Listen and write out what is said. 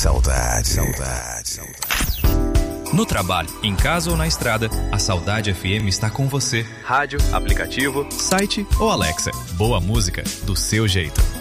Saudade, saudade, saudade. No trabalho, em casa ou na estrada, a Saudade FM está com você. Rádio, aplicativo, site ou Alexa. Boa música, do seu jeito.